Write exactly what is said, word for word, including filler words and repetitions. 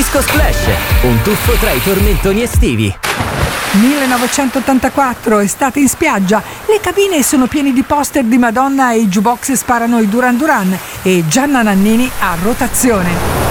Disco Splash, un tuffo tra i tormentoni estivi. millenovecentottantaquattro, estate in spiaggia. Le cabine sono piene di poster di Madonna e i jukebox sparano i Duran Duran e Gianna Nannini a rotazione.